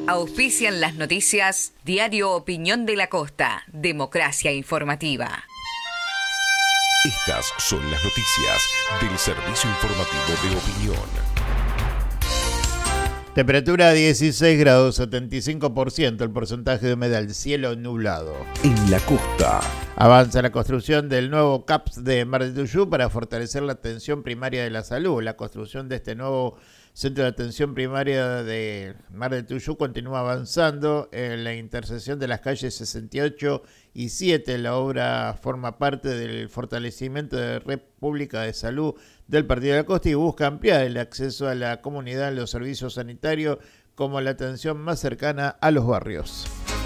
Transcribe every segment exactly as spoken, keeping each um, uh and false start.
Auspician las noticias Diario Opinión de la Costa, Democracia Informativa. Estas son las noticias del Servicio Informativo de Opinión. Temperatura dieciséis grados, setenta y cinco por ciento, el porcentaje de humedad, el cielo nublado. En la costa. Avanza la construcción del nuevo C A P S de Mar del Tuyú para fortalecer la atención primaria de la salud. La construcción de este nuevo Centro de Atención Primaria de Mar del Tuyú continúa avanzando en la intersección de las calles sesenta y ocho y siete. La obra forma parte del fortalecimiento de la Red Pública de Salud del Partido de la Costa y busca ampliar el acceso a la comunidad en los servicios sanitarios como la atención más cercana a los barrios.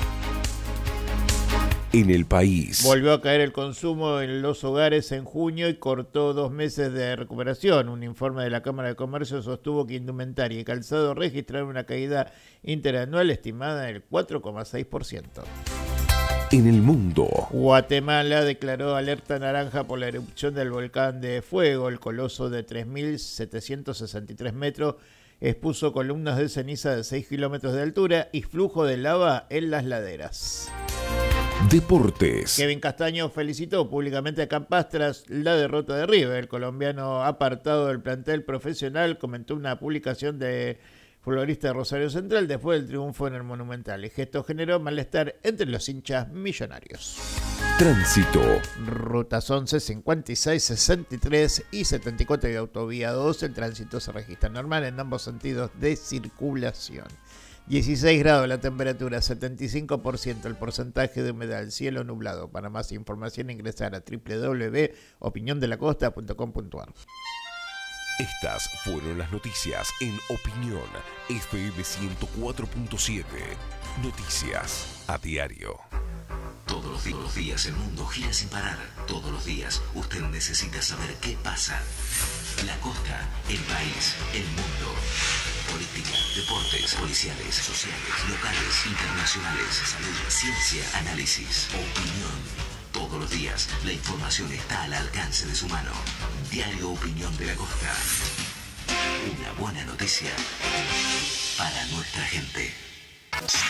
En el país. Volvió a caer el consumo en los hogares en junio y cortó dos meses de recuperación. Un informe de la Cámara de Comercio sostuvo que indumentaria y calzado registraron una caída interanual estimada del cuatro coma seis por ciento. En el mundo. Guatemala declaró alerta naranja por la erupción del volcán de Fuego. El coloso de tres mil setecientos sesenta y tres metros expuso columnas de ceniza de seis kilómetros de altura y flujo de lava en las laderas. Deportes. Kevin Castaño felicitó públicamente a Campas tras la derrota de River. El colombiano apartado del plantel profesional comentó una publicación de futbolista de Rosario Central después del triunfo en el Monumental. El gesto generó malestar entre los hinchas millonarios. Tránsito. Rutas once, cincuenta y seis, sesenta y tres y setenta y cuatro de autovía dos. El tránsito se registra normal en ambos sentidos de circulación. dieciséis grados la temperatura, setenta y cinco por ciento el porcentaje de humedad, el cielo nublado. Para más información ingresar a doble u doble u doble u punto opinión de la costa punto com punto a r. Estas fueron las noticias en Opinión F M ciento cuatro punto siete. Noticias a diario. Todos los, todos los días el mundo gira sin parar. Todos los días usted necesita saber qué pasa. La costa, el país, el mundo. Política, deportes, policiales, sociales, locales, internacionales, salud, ciencia, análisis, opinión. Todos los días la información está al alcance de su mano. Diario Opinión de la Costa. Una buena noticia para nuestra gente.